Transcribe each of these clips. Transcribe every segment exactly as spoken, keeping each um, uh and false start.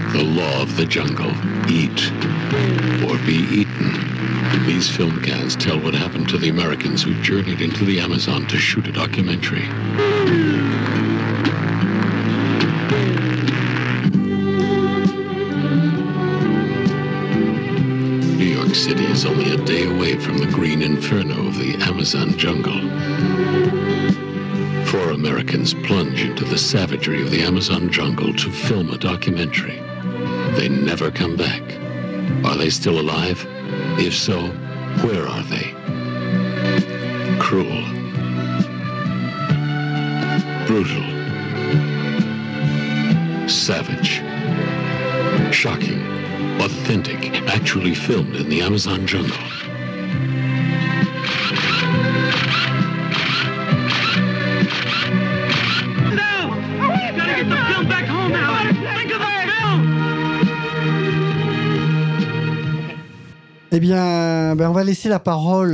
The law of the jungle. Eat or be eaten. These film cans tell what happened to the Americans who journeyed into the Amazon to shoot a documentary. New York City is only a day away from the green inferno of the Amazon jungle. Four Americans plunge into the savagery of the Amazon jungle to film a documentary. They never come back. Are they still alive? If so, where are they? Cruel. Brutal. Savage. Shocking. Authentic. Actually filmed in the Amazon jungle. Eh bien, ben on va laisser la parole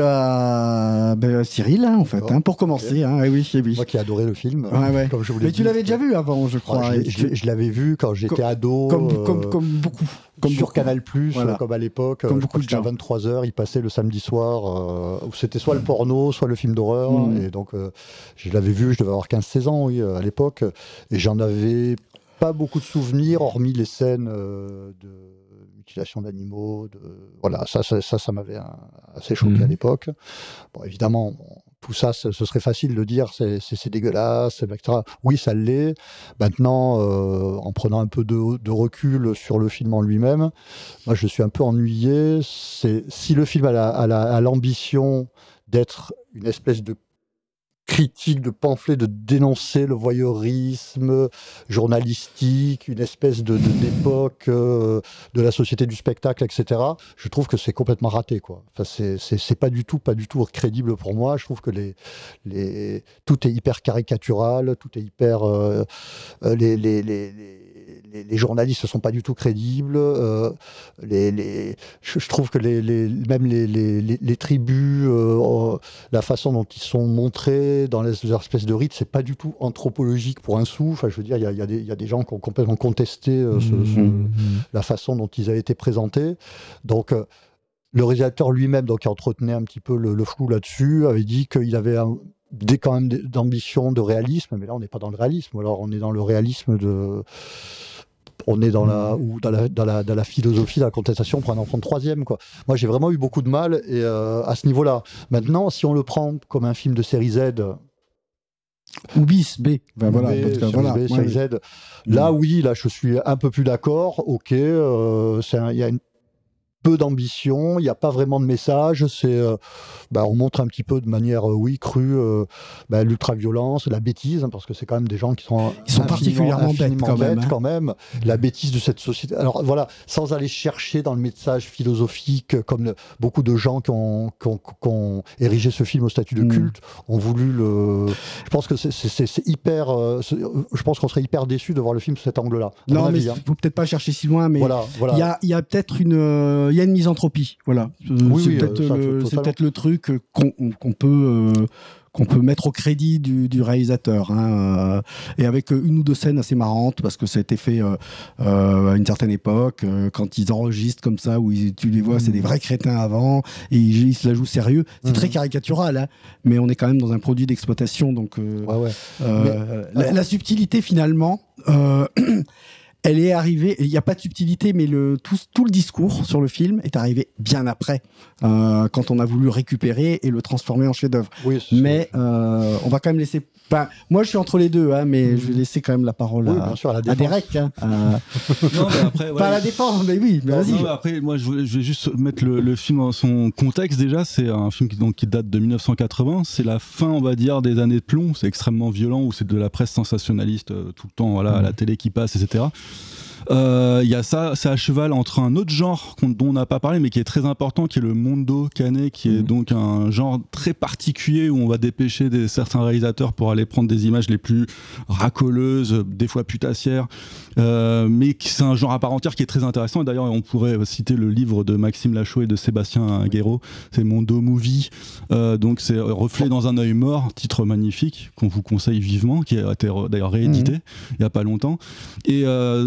à ben, Cyril, hein, en fait, hein, pour commencer. Okay. Hein, eh oui, eh oui. Moi qui ai adoré le film. Ouais, ouais. Comme je vous l'ai Mais dit, tu l'avais déjà vu avant, je crois. Ouais, je, je, je l'avais vu quand j'étais comme, ado. Comme, euh, comme, comme beaucoup. Comme sur beaucoup. Canal plus, voilà. Comme à l'époque. Comme euh, beaucoup de gens. À vingt-trois heures, il passait le samedi soir. Euh, où c'était soit le porno, soit le film d'horreur. Mmh. Et donc, euh, je l'avais vu, je devais avoir quinze seize ans, oui, à l'époque. Et j'en avais pas beaucoup de souvenirs, hormis les scènes euh, de... mutilation d'animaux, de... voilà, ça, ça, ça, ça m'avait assez choqué mmh. à l'époque. Bon, évidemment, bon, tout ça, ce serait facile de dire, c'est, c'est, c'est dégueulasse, et cetera. Oui, ça l'est. Maintenant, euh, en prenant un peu de, de recul sur le film en lui-même, moi, je suis un peu ennuyé. C'est, si le film a, la, a, la, a l'ambition d'être une espèce de critique, de pamphlet, de dénoncer le voyeurisme journalistique, une espèce de, de, d'époque euh, de la société du spectacle, et cetera. Je trouve que c'est complètement raté, quoi. Enfin, c'est, c'est, c'est pas du tout, pas du tout crédible pour moi. Je trouve que les, les, tout est hyper caricatural, tout est hyper, euh, les, les, les, les, les journalistes ne sont pas du tout crédibles. Euh, les, les, je, je trouve que les, les, même les, les, les, les tribus, euh, la façon dont ils sont montrés dans les espèces de rites, c'est pas du tout anthropologique pour un sou. Enfin, je veux dire, il y, y, y a des gens qui ont complètement contesté euh, ce, mmh. ce, la façon dont ils avaient été présentés. Donc, euh, le réalisateur lui-même, donc, qui entretenait un petit peu le, le flou là-dessus, avait dit qu'il avait un, des, quand même d'ambition de réalisme, mais là, on n'est pas dans le réalisme. Alors, on est dans le réalisme de... On est dans la, ou dans, la, dans, la, dans la philosophie de la contestation pour un enfant de troisième, quoi. Moi, j'ai vraiment eu beaucoup de mal et, euh, à ce niveau-là. Maintenant, si on le prend comme un film de série Z... Ou bis, B. Ben voilà, B, parce que, série voilà. B, série ouais. Z. Là, mmh. oui, là, je suis un peu plus d'accord. OK, euh, il y a une peu d'ambition, il n'y a pas vraiment de message, c'est, euh, bah, on montre un petit peu de manière, euh, oui, crue, euh, bah, l'ultra-violence, la bêtise, hein, parce que c'est quand même des gens qui sont, Ils sont particulièrement bêtes quand même. Bêtes, hein. quand même. La bêtise de cette société. Alors voilà, sans aller chercher dans le message philosophique, comme le, beaucoup de gens qui ont, qui, ont, qui ont érigé ce film au statut de mmh. culte, ont voulu le... Je pense que c'est, c'est, c'est hyper... Euh, c'est, je pense qu'on serait hyper déçus de voir le film sous cet angle-là. Non, mais il hein. ne faut peut-être pas chercher si loin, mais il voilà, voilà. y, a, y a peut-être une... Euh, il y a une misanthropie, voilà. Euh, oui, c'est, oui, peut-être euh, ça, le, c'est peut-être le truc qu'on, qu'on peut euh, qu'on peut mettre au crédit du, du réalisateur, hein, euh, et avec une ou deux scènes assez marrantes parce que ça a été fait euh, euh, à une certaine époque, euh, quand ils enregistrent comme ça, où ils, tu les vois, mmh. c'est des vrais crétins avant et ils, ils se la jouent sérieux. C'est mmh. très caricatural, hein, mais on est quand même dans un produit d'exploitation, donc euh, ouais, ouais. Euh, mais, la, la subtilité finalement. Euh, Elle est arrivée, il n'y a pas de subtilité, mais le, tout, tout le discours sur le film est arrivé bien après, euh, quand on a voulu récupérer et le transformer en chef-d'œuvre. Oui, mais euh, on va quand même laisser... Enfin, moi, je suis entre les deux, hein, mais mmh. je vais laisser quand même la parole oui, à, sûr, à, à Derek. Hein, à... non, mais après, ouais, pas à la défense, mais oui, mais non, vas-y. Non, mais après, moi, je vais, je vais juste mettre le, le film dans son contexte déjà. C'est un film qui, donc, qui date de dix-neuf cent quatre-vingts. C'est la fin, on va dire, des années de plomb. C'est extrêmement violent, où c'est de la presse sensationnaliste euh, tout le temps, voilà, mmh. à la télé qui passe, et cetera. Il euh, y a ça, c'est à cheval entre un autre genre dont on n'a pas parlé mais qui est très important, qui est le mondo canet, qui est mmh. donc un genre très particulier où on va dépêcher des, certains réalisateurs pour aller prendre des images les plus racoleuses, des fois putassières, euh, mais qui, c'est un genre à part entière qui est très intéressant. Et d'ailleurs, on pourrait citer le livre de Maxime Lachaud et de Sébastien Guéraud, c'est Mondo Movie, euh, donc c'est Reflet dans un œil mort, titre magnifique qu'on vous conseille vivement, qui a été d'ailleurs réédité mmh. il n'y a pas longtemps. Et euh, donc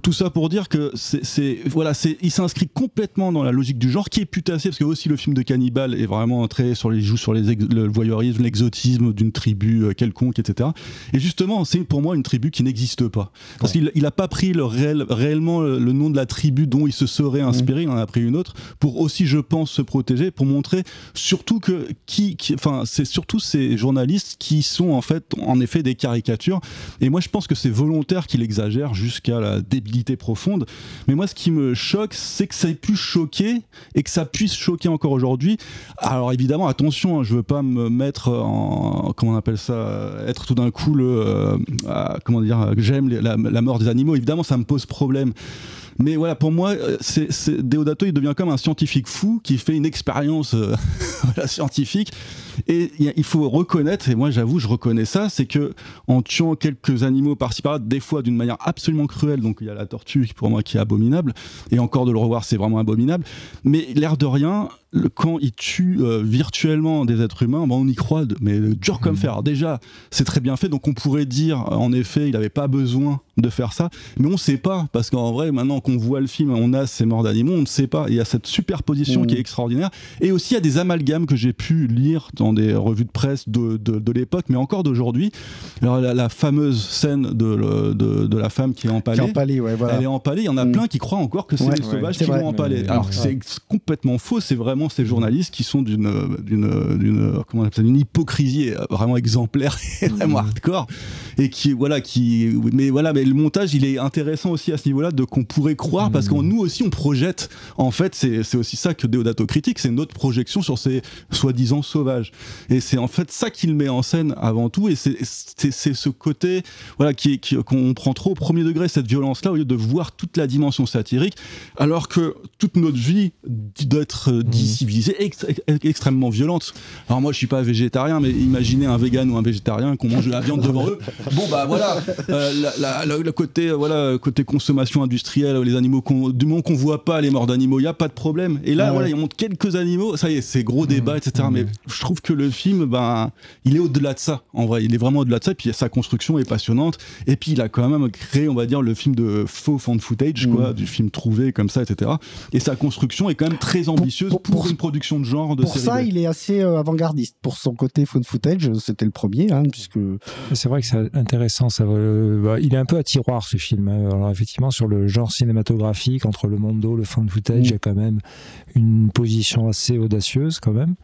tout ça pour dire que c'est, c'est voilà, c'est, il s'inscrit complètement dans la logique du genre qui est putassier, parce que aussi le film de cannibale est vraiment très sur les joue sur les ex, le voyeurisme, l'exotisme d'une tribu euh, quelconque, et cetera. Et justement, c'est pour moi une tribu qui n'existe pas, parce ouais. qu'il il a pas pris le réel, réellement le, le nom de la tribu dont il se serait inspiré, mmh. il en a pris une autre pour aussi, je pense, se protéger, pour montrer surtout que qui, qui enfin, c'est surtout ces journalistes qui sont en fait, en effet, des caricatures. Et moi, je pense que c'est volontaire qu'il exagère jusqu'à la débilité profonde. Mais moi, ce qui me choque, c'est que ça ait pu choquer et que ça puisse choquer encore aujourd'hui. Alors évidemment, attention, hein, je veux pas me mettre en, comment on appelle ça, être tout d'un coup le, euh, à, comment dire, j'aime la, la mort des animaux. Évidemment, ça me pose problème. Mais voilà, pour moi, c'est, c'est, Deodato, il devient comme un scientifique fou qui fait une expérience euh, voilà, scientifique. Et il faut reconnaître, et moi j'avoue, je reconnais ça, c'est que en tuant quelques animaux par-ci par-là, des fois d'une manière absolument cruelle, donc il y a la tortue pour moi qui est abominable, et encore de le revoir, c'est vraiment abominable. Mais l'air de rien, le, quand il tue euh, virtuellement des êtres humains, ben on y croit, de, mais dur comme fer. Alors déjà, c'est très bien fait, donc on pourrait dire, en effet, il n'avait pas besoin de faire ça, mais on ne sait pas, parce qu'en vrai, maintenant qu'on voit le film, on a ces morts d'animaux, on ne sait pas. Il y a cette superposition mmh. qui est extraordinaire, et aussi il y a des amalgames que j'ai pu lire dans des revues de presse de, de, de l'époque, mais encore d'aujourd'hui. Alors la, la fameuse scène de, de, de la femme qui est empalée, qui est empalée ouais, voilà. elle est empalée, il y en a mmh. plein qui croient encore que c'est ouais, les sauvages ouais, qui l'ont empalée. Alors ouais. c'est complètement faux, c'est vraiment ces journalistes qui sont d'une, d'une, d'une, comment on appelle ça, d'une hypocrisie vraiment exemplaire et vraiment mmh. hardcore, et qui, voilà, qui, mais voilà, mais le montage, il est intéressant aussi à ce niveau-là, de qu'on pourrait croire, mmh. parce que nous aussi, on projette, en fait, c'est, c'est aussi ça que Deodato critique, c'est notre projection sur ces soi-disant sauvages. Et c'est en fait ça qu'il met en scène avant tout, et c'est, c'est, c'est ce côté voilà, qui, qui, qu'on prend trop au premier degré, cette violence-là, au lieu de voir toute la dimension satirique, alors que toute notre vie doit être décivilisée, ex- ex- extrêmement violente. Alors moi je suis pas végétarien, mais imaginez un vegan ou un végétarien qu'on mange de la viande devant eux. Bon bah voilà, euh, la, la, le côté, voilà, côté consommation industrielle, les animaux, qu'on, du moment qu'on voit pas les morts d'animaux, il y a pas de problème. Et là, ah ouais. voilà, ils montrent quelques animaux, ça y est, c'est gros débat, et cetera. Mmh. Mais je trouve que le film, ben, il est au-delà de ça, en vrai. Il est vraiment au-delà de ça. Et puis sa construction est passionnante. Et puis il a quand même créé, on va dire, le film de faux found footage, mmh. quoi, du film trouvé comme ça, et cetera. Et sa construction est quand même très ambitieuse pour, pour, pour une production de genre. De pour ça, B. il est assez euh, avant-gardiste. Pour son côté found footage, c'était le premier, hein, puisque. C'est vrai que c'est intéressant. Ça, euh, bah, il est un peu à tiroir ce film. Alors effectivement, sur le genre cinématographique, entre le mondo, le found footage, mmh. il y a quand même une position assez audacieuse, quand même.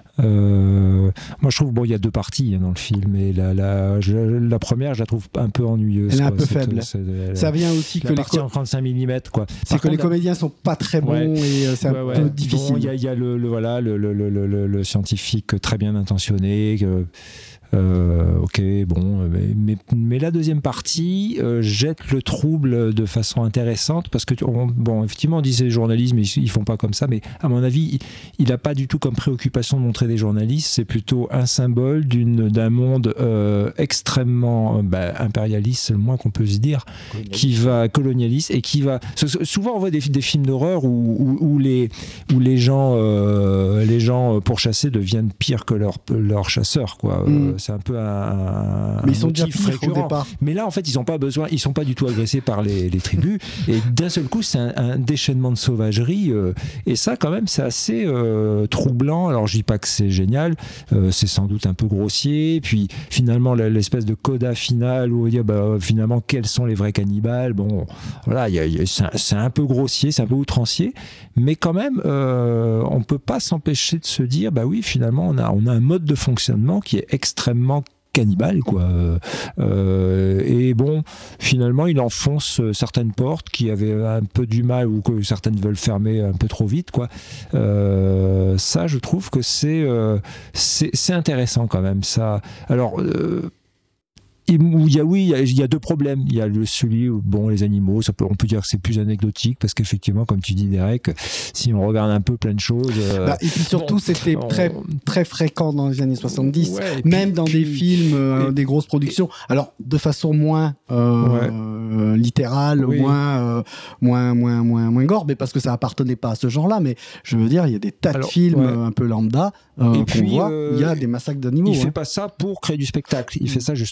Euh, moi je trouve bon il y a deux parties hein, dans le film et la, la, je, la première je la trouve un peu ennuyeuse, elle est quoi. un peu c'est, faible c'est, c'est, ça vient aussi la que partie les co- en trente-cinq millimètres quoi. c'est Par que contre, les comédiens sont pas très bons ouais, et euh, c'est ouais, un ouais. peu difficile. Il bon, y, y a le, le voilà le, le, le, le, le scientifique très bien intentionné que Euh, ok, bon, mais, mais, mais la deuxième partie euh, jette le trouble de façon intéressante parce que, on, bon, effectivement, on disait journalisme, ils, ils font pas comme ça, mais à mon avis, il n'a pas du tout comme préoccupation de montrer des journalistes, c'est plutôt un symbole d'une, d'un monde euh, extrêmement bah, impérialiste, c'est le moins qu'on peut se dire, qui va colonialiste et qui va. Souvent, on voit des, des films d'horreur où, où, où, les, où les gens, euh, les gens pourchassés deviennent pires que leurs leur chasseurs, quoi. Mm. C'est un peu un, mais un ils sont déjà pires au départ. Mais là, en fait, ils n'ont pas besoin, ils sont pas du tout agressés par les, les tribus. Et d'un seul coup, c'est un, un déchaînement de sauvagerie. Euh, et ça, quand même, c'est assez euh, troublant. Alors, je dis pas que c'est génial. Euh, c'est sans doute un peu grossier. Puis, finalement, l'espèce de coda final où on dit, bah, finalement, quels sont les vrais cannibales. Bon, voilà, y a, y a, c'est, un, c'est un peu grossier, c'est un peu outrancier. Mais quand même, euh, on peut pas s'empêcher de se dire, bah oui, finalement, on a, on a un mode de fonctionnement qui est extrêmement cannibale, quoi. Euh, et bon, finalement, il enfonce certaines portes qui avaient un peu du mal ou que certaines veulent fermer un peu trop vite, quoi. Euh, ça, je trouve que c'est, euh, c'est, c'est intéressant quand même. Ça. Alors. Euh, Il y a, oui, il y a, il y a deux problèmes. Il y a le, celui où, bon, les animaux, ça peut, on peut dire que c'est plus anecdotique parce qu'effectivement, comme tu dis, Derek, si on regarde un peu plein de choses. Euh, bah, et puis surtout, bon, c'était on... très, très fréquent dans les années soixante-dix, ouais, même puis, dans puis, des films, euh, et, des grosses productions. Alors, de façon moins euh, ouais. euh, littérale, oui. moins, euh, moins, moins, moins, moins gore, mais parce que ça appartenait pas à ce genre-là. Mais je veux dire, il y a des tas Alors, de films ouais. un peu lambda euh, qu'on puis, voit. Euh, il y a des massacres d'animaux. Il hein. fait pas ça pour créer du spectacle. Il mmh. fait ça justement pour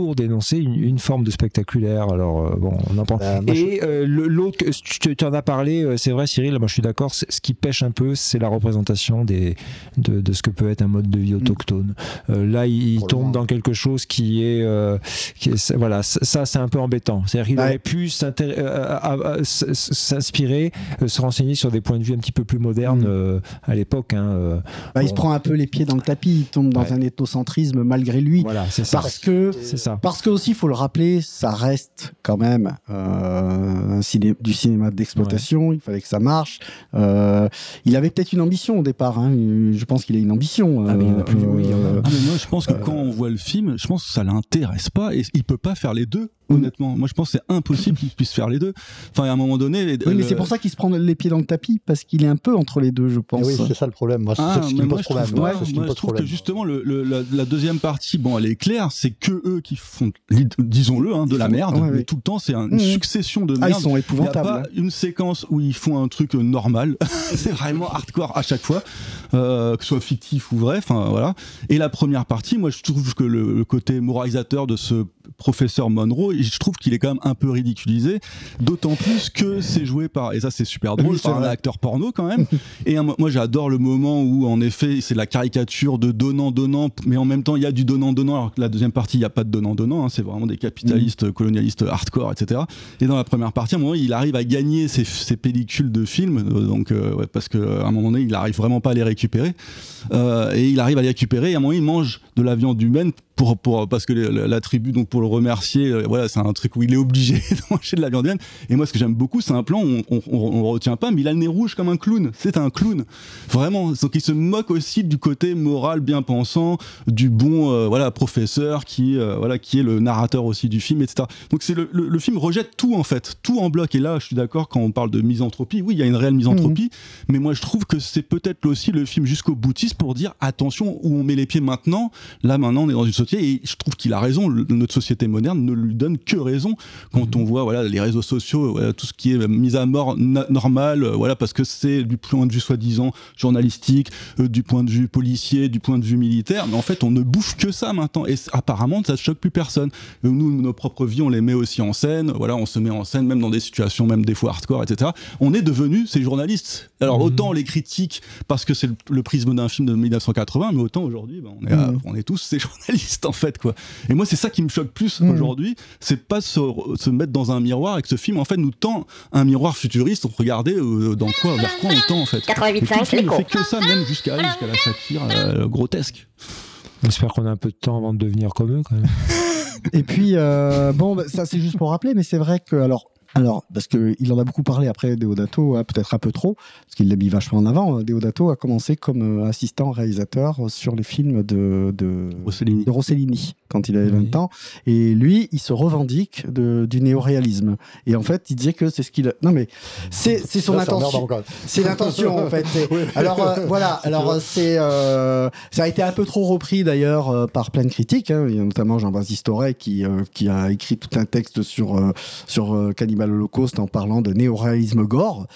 pour dénoncer une, une forme de spectaculaire. Alors euh, bon, on en prend. Euh, moi, Et euh, le- l'autre, tu, tu en as parlé, euh, c'est vrai, Cyril. Moi, je suis d'accord. c'est- Ce qui pêche un peu, c'est la représentation des de, de ce que peut être un mode de vie autochtone. Euh, là, il, il tombe dans quelque chose qui est, euh, qui est voilà, ça, c'est un peu embêtant. C'est-à-dire qu'il Ouais. aurait pu s'intér- euh, à- à- s- s- s'inspirer, euh, se renseigner sur des points de vue un petit peu plus modernes Mm. euh, à l'époque. Hein, euh, Bah, il bon. se prend un peu les pieds dans le tapis, il tombe dans Ouais. un ethnocentrisme malgré lui. Voilà, c'est ça. Parce que, C'est ça. parce que aussi, il faut le rappeler, ça reste quand même euh, un ciné- du cinéma d'exploitation. Il fallait que ça marche. Euh, il avait peut-être une ambition au départ. Hein. Je pense qu'il a une ambition. Ah, mais il y en a plus, euh, oui, il y en a. euh, Ah, mais moi, je pense que quand on voit le film, je pense que ça l'intéresse pas et il peut pas faire les deux. Honnêtement, moi je pense que c'est impossible qu'il puisse faire les deux. Enfin, à un moment donné. Oui, mais le- c'est pour ça qu'il se prend les pieds dans le tapis, parce qu'il est un peu entre les deux, je pense. Et oui, c'est ça le problème. Moi, c'est Ah, ce qui mais me moi, pose je trouve, problème. ouais, C'est ce qui moi, me je pose trouve que problème. justement le, le- la, la deuxième partie, bon, elle est claire, c'est que eux qui font, li- disons-le, hein, de la merde, Ouais, mais ouais. tout le temps c'est un- une Mmh. succession de Ah, merde. ils sont Il n'y a épouvantables. pas hein. une séquence où ils font un truc euh, normal. C'est vraiment hardcore à chaque fois, euh, que ce soit fictif ou vrai. Enfin voilà. Et la première partie, moi je trouve que le, le côté moralisateur de ce professeur Monroe, je trouve qu'il est quand même un peu ridiculisé. D'autant plus que c'est joué par, et ça c'est super drôle, Oui, c'est par un vrai. acteur porno quand même. Et un- moi j'adore le moment où en effet c'est la caricature de donnant-donnant, mais en même temps il y a du donnant-donnant, alors que la deuxième partie il n'y a pas de donnant-donnant, hein, c'est vraiment des capitalistes, colonialistes hardcore, et cetera. Et dans la première partie, à un moment il arrive à gagner ses, ses pellicules de films, euh, donc, euh, ouais, parce qu'à un moment donné il arrive vraiment pas à les récupérer. Euh, et il arrive à les récupérer, et à un moment il mange de la viande humaine. Pour, pour, parce que la, la tribu, donc pour le remercier, euh, voilà, c'est un truc où il est obligé de manger de la viande humaine. Et moi, ce que j'aime beaucoup, c'est un plan où on, on, on, on retient pas, mais il a le nez rouge comme un clown. C'est un clown, vraiment. Donc il se moque aussi du côté moral, bien pensant, du bon, euh, voilà, professeur qui, euh, voilà, qui est le narrateur aussi du film, et cetera. Donc c'est le, le, le film rejette tout en fait, tout en bloc. Et là, je suis d'accord quand on parle de misanthropie. Oui, il y a une réelle misanthropie, mmh. mais moi, je trouve que c'est peut-être aussi le film jusqu'au boutiste pour dire attention où on met les pieds maintenant. Là, maintenant, on est dans une société. Et je trouve qu'il a raison, le, notre société moderne ne lui donne que raison quand mmh. on voit voilà, les réseaux sociaux, voilà, tout ce qui est mise à mort na- normal, euh, voilà, parce que c'est du point de vue soi-disant journalistique, euh, du point de vue policier, du point de vue militaire, mais en fait on ne bouffe que ça maintenant, et apparemment ça ne choque plus personne. Euh, nous, nos propres vies, on les met aussi en scène, voilà, on se met en scène même dans des situations, même des fois hardcore, et cetera. On est devenus ces journalistes. Alors mmh. autant on les critique parce que c'est le, le prisme d'un film de dix-neuf cent quatre-vingts, mais autant aujourd'hui, ben, on, est, mmh. à, on est tous ces journalistes en fait quoi. Et moi c'est ça qui me choque plus mmh. aujourd'hui, c'est pas se, se mettre dans un miroir et que ce film en fait nous tend un miroir futuriste. Regardez euh, dans quoi, vers quoi on tend en fait. quatre-vingt-huit virgule cinq, le film ne fait que ça, même jusqu'à jusqu'à la satire euh, grotesque. J'espère qu'on a un peu de temps avant de devenir comme eux quand même. Et puis euh, bon, bah, ça c'est juste pour rappeler, mais c'est vrai que alors. Alors, parce qu'il en a beaucoup parlé après, Deodato, hein, peut-être un peu trop, parce qu'il l'a mis vachement en avant. Deodato a commencé comme euh, assistant réalisateur sur les films de, de, Rossellini. de Rossellini, quand il avait vingt Oui. ans. Et lui, il se revendique de, du néoréalisme. Et en fait, il disait que c'est ce qu'il... Non, mais c'est, c'est son Là, c'est intention. emmerdant, C'est l'intention, en fait. C'est... Oui. Alors, euh, voilà. Alors, euh, c'est, euh, ça a été un peu trop repris, d'ailleurs, euh, par plein de critiques. Hein. Il y a notamment Jean-Baptiste Toret qui, euh, qui a écrit tout un texte sur, euh, sur euh, Cannibal Holocaust en parlant de néoréalisme gore.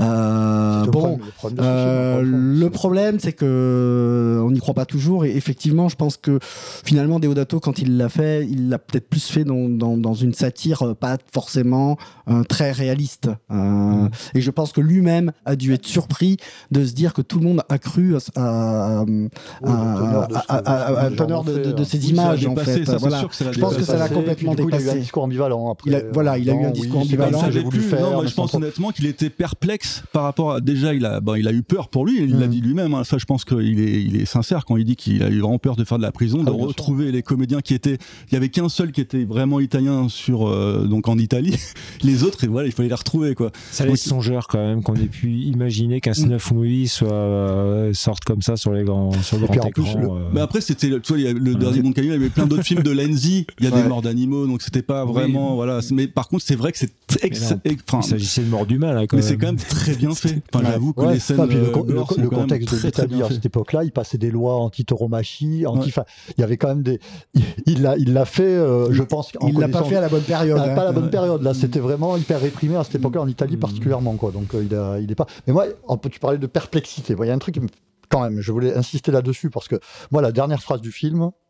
Euh, C'est le bon, problème- le problème de ce euh, film, encore une fois. le problème, c'est que on n'y croit pas toujours. Et effectivement, je pense que finalement, Deodato, quand il l'a fait, il l'a peut-être plus fait dans, dans, dans une satire euh, pas forcément euh, très réaliste. Euh, mmh. Et je pense que lui-même a dû être surpris de se dire que tout le monde a cru à, à, à, Oui, le teneur de ce- à- à- à- à- de teneur de, de, de Oui, ces ça l'a images, en dépassé, fait. ça, c'est Voilà. sûr que ça l'a Je pense que ça l'a Dépassé, complètement puis du coup, il a eu un dépassé. discours ambivalent après. Il a- voilà, il a eu un Non, discours oui, c'est ambivalent. pas ça que j'ai savait voulu plus. faire. Non, mais mais je pense sans- honnêtement qu'il était perplexe par rapport à. Déjà, il a, bon, il a eu peur pour lui. Il l'a Mm. dit lui-même. Hein. Ça, je pense qu'il est, il est sincère quand il dit qu'il a eu vraiment peur de faire de la prison, Ah, de bien retrouver les comédiens qui étaient. Il y avait qu'un seul qui était vraiment italien sur euh, donc en Italie. Les autres, et voilà, il fallait les retrouver quoi. Ça laisse songeur quand même qu'on ait pu imaginer qu'un snuff movie soit euh, sorte comme ça sur les grands sur le Et puis, grand en plus, écran. le- euh. Mais après, c'était, tu vois, il y a le dernier Bon Caillou, il y avait plein d'autres films de Lenzi. Il y a Ouais. des morts d'animaux, donc c'était pas vraiment, Oui. voilà. Mais par contre, c'est vrai que c'est ex- Mais non, ex- enfin, Il s'agissait de mort d'humain là quand mais même. c'est quand même très bien fait. Enfin, Ouais. j'avoue que Ouais, les scènes non, puis le, euh, co- le gore co- sont le quand même contexte de très, très l'Italie bien à faits. cette époque-là, il passait des lois anti-tauromachie, anti enfin, il y avait quand même des. Il il l'a, il l'a fait, euh, je pense. en Il l'a pas connaissant- fait à la bonne période. Ah, hein. pas la bonne Ouais. période. Là, c'était vraiment hyper réprimé à cette époque-là en Italie Mm. particulièrement, quoi. Donc, euh, il, a, il est pas. Mais moi, on peut- tu parlais de perplexité. Il y a un truc qui me- quand même. Je voulais insister là-dessus parce que moi, la dernière phrase du film,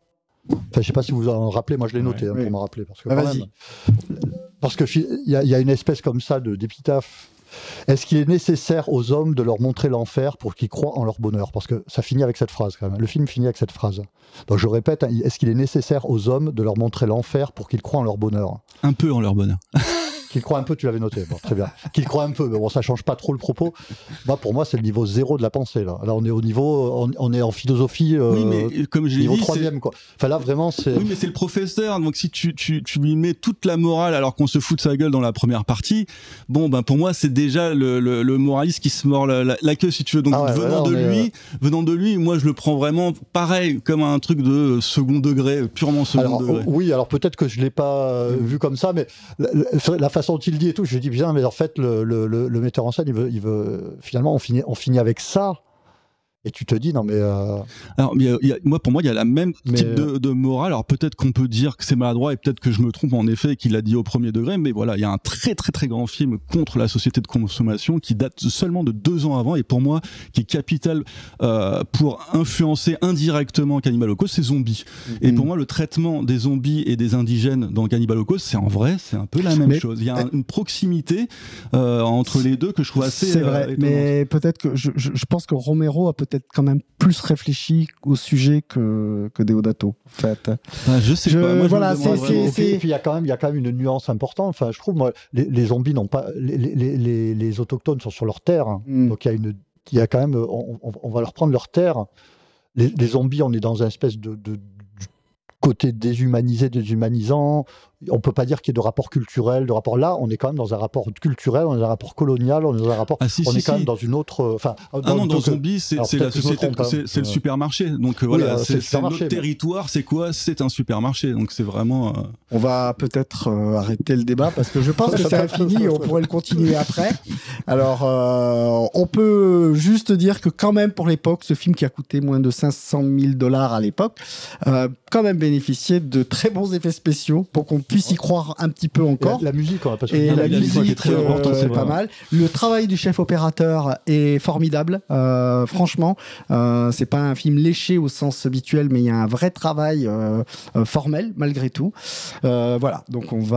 Enfin, je sais pas si vous vous en rappelez, moi je l'ai noté Ouais, hein, oui. pour m'en rappeler. Parce que, Ah, quand vas-y. même, parce que il y, a- y a une espèce comme ça de d'épitaphe. Est-ce qu'il est nécessaire aux hommes de leur montrer l'enfer pour qu'ils croient en leur bonheur? Parce que ça finit avec cette phrase quand même. Le film finit avec cette phrase. Donc je répète, hein, est-ce qu'il est nécessaire aux hommes de leur montrer l'enfer pour qu'ils croient en leur bonheur? Un peu en leur bonheur. Qu'ils croient un peu, tu l'avais noté, bon, très bien. Qu'ils croient un peu, mais bon, ça change pas trop le propos. Moi, pour moi, c'est le niveau zéro de la pensée. Là, là on est au niveau, on, on est en philosophie. Euh, Oui, mais comme je l'ai niveau dit, troisième, c'est... quoi. Enfin là, vraiment, c'est. Oui, mais c'est le professeur, donc si tu, tu, tu lui mets toute la morale alors qu'on se fout de sa gueule dans la première partie, bon, ben pour moi, c'est déjà le, le, le moraliste qui se mord la, la, la queue, si tu veux. Donc Ah ouais, venant, ouais, de là, on lui, est, venant de lui, moi, je le prends vraiment pareil, comme un truc de second degré, purement second Alors, degré. oui, alors peut-être que je l'ai pas euh, vu comme ça, mais la, la- la façon dont il dit et tout, je dis bien, mais en fait, le, le, le, le metteur en scène, il veut, il veut, finalement, on finit, on finit avec ça. Et tu te dis, non, mais. Euh... Alors, il y a, il y a, moi, pour moi, il y a la même Mais type de, de morale. Alors, peut-être qu'on peut dire que c'est maladroit et peut-être que je me trompe en effet, qu'il l'a dit au premier degré, mais voilà, il y a un très, très, très grand film contre la société de consommation qui date seulement de deux ans avant et pour moi, qui est capital euh, pour influencer indirectement Cannibal Holocaust, c'est Zombies. Et Mhm. pour moi, le traitement des zombies et des indigènes dans Cannibal Holocaust, c'est en vrai, c'est un peu la même Mais- chose. Il y a un- une proximité euh, entre les deux que je trouve assez. C'est euh, vrai, étonnante. mais peut-être que je, je, je pense que Romero a peut-être quand même plus réfléchi au sujet que, que Deodato, en fait. Ah, je sais Je- pas. Moi, je voilà, me demande c'est- vraiment. Et puis, c'est- et puis il y a quand même, il y a quand même une nuance importante. Enfin, je trouve, moi, les, les zombies n'ont pas, les, les, les, les autochtones sont sur leur terre, hein. Mm. Donc il y a une, il y a quand même, on, on- on va leur prendre leur terre. Les, les zombies, on est dans un espèce de, de- du côté déshumanisé, déshumanisant. On peut pas dire qu'il y ait de rapport culturel, de rapport là. On est quand même dans un rapport culturel, on est dans un rapport colonial, on est dans un rapport. Ah, si, on si, est quand si. même dans une autre. Enfin, Ah non, dans donc, Zombie, c'est alors c'est la peut-être que je me société, trompe, hein. c'est c'est le Ouais. supermarché. Donc euh, voilà, euh, c'est c'est le c'est supermarché, notre mais- territoire, c'est quoi? C'est un supermarché. Donc c'est vraiment. euh, On va peut-être euh, arrêter le débat parce que je pense que c'est infini et on pourrait le continuer après. Alors, euh, on peut juste dire que quand même pour l'époque, ce film qui a coûté moins de cinq cent mille dollars à l'époque, euh, quand même bénéficiait de très bons effets spéciaux pour qu'on puisse y croire un petit peu La, encore. la musique, on va pas se Et souvenir, la la musique musique est très euh, importante, c'est est vrai. pas mal. Le travail du chef opérateur est formidable. Euh, franchement, euh, c'est pas un film léché au sens habituel, mais il y a un vrai travail euh, euh, formel malgré tout. Euh, voilà. Donc on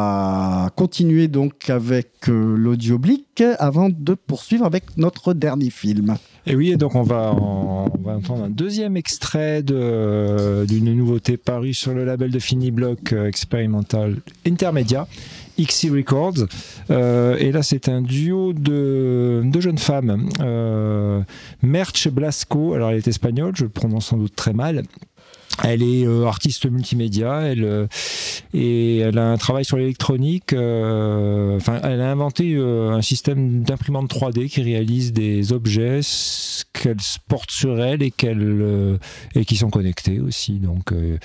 va continuer donc avec euh, l'audioblique avant de poursuivre avec notre dernier film. Et oui, et donc on va, en- on va entendre un deuxième extrait de- d'une nouveauté parue sur le label de Finiblock euh, Experimental Intermedia, X C Records. Euh, et là, c'est un duo de, de jeunes femmes. Euh, Merche Blasco, alors elle est espagnole, je le prononce sans doute très mal. Elle est euh, artiste multimédia, elle, euh, et elle a un travail sur l'électronique. euh, Enfin, elle a inventé euh, un système d'imprimante trois D qui réalise des objets s- qu'elle porte sur elle et, qu'elle, euh, et qui sont connectés aussi. Donc, euh,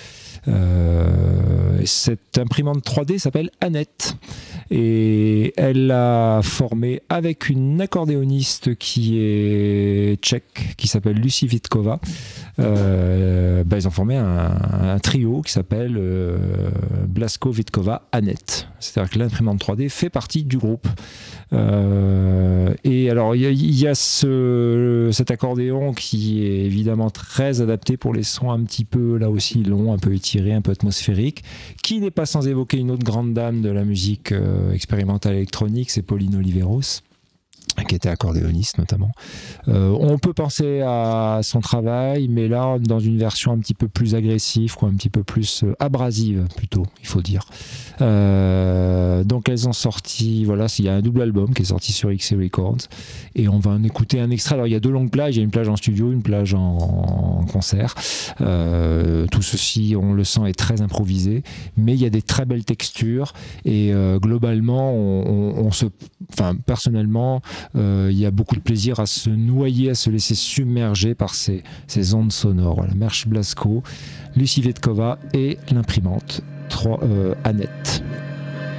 euh, cette imprimante trois D s'appelle Annette. Et elle l'a formée avec une accordéoniste qui est tchèque, qui s'appelle Lucie Vitkova. Euh, bah, ils ont formé un, un trio qui s'appelle euh, Blasco Vitkova Annette. C'est-à-dire que l'imprimante trois D fait partie du groupe. Euh, et alors il y a, il y a ce, cet accordéon qui est évidemment très adapté pour les sons un petit peu là aussi longs, un peu étirés, un peu atmosphériques, qui n'est pas sans évoquer une autre grande dame de la musique euh, expérimentale électronique, c'est Pauline Oliveros, qui était accordéoniste notamment. Euh, on peut penser à son travail, mais là dans une version un petit peu plus agressive, quoi, un petit peu plus euh, abrasive plutôt, il faut dire. Euh, donc elles ont sorti, voilà, il y a un double album qui est sorti sur X C Records, et on va en écouter un extrait. Alors il y a deux longues plages, il y a une plage en studio, une plage en, en concert. Euh, tout ceci, on le sent, est très improvisé, mais il y a des très belles textures, et euh, globalement, on, on, on se, enfin personnellement, euh, il y a beaucoup de plaisir à se noyer, à se laisser submerger par ces, ces ondes sonores. Voilà, Merche Blasco, Lucie Vitkova et l'imprimante trois, euh, Annette.